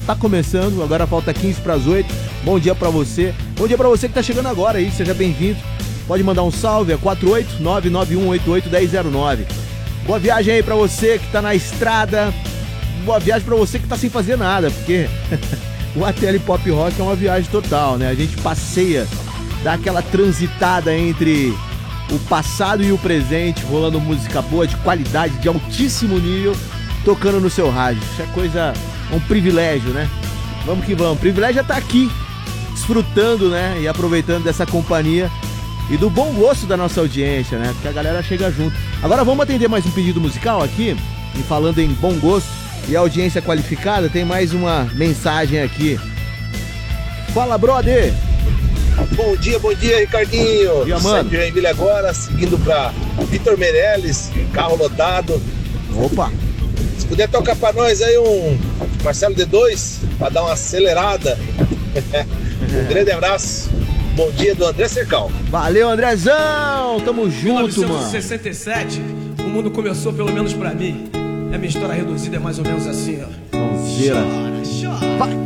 tá começando, agora falta 15 para as 8. Bom dia pra você. Bom dia pra você que tá chegando agora aí, seja bem-vindo. Pode mandar um salve, é 48991881009. Boa viagem aí pra você que tá na estrada. Boa viagem pra você que tá sem fazer nada, porque o ATL Pop Rock é uma viagem total, né? A gente passeia, dá aquela transitada entre o passado e o presente, rolando música boa, de qualidade, de altíssimo nível, tocando no seu rádio. Isso é coisa, é um privilégio, né? Vamos que vamos. O privilégio é estar aqui, desfrutando, né? E aproveitando dessa companhia e do bom gosto da nossa audiência, né? Porque a galera chega junto. Agora vamos atender mais um pedido musical aqui, e falando em bom gosto e audiência qualificada, tem mais uma mensagem aqui. Fala, brother! Bom dia, Ricardinho. Bom dia, mano. Joinville agora, seguindo pra Vitor Meirelles, carro lotado. Opa! Se puder tocar pra nós aí um Marcelo D2, pra dar uma acelerada. Um grande abraço. Bom dia do André Cercal. Valeu, Andrezão! Tamo junto, mano. Em 1967, o mundo começou, pelo menos pra mim. A minha história reduzida é mais ou menos assim, ó. Sonzeira. Chora, chora. Vai!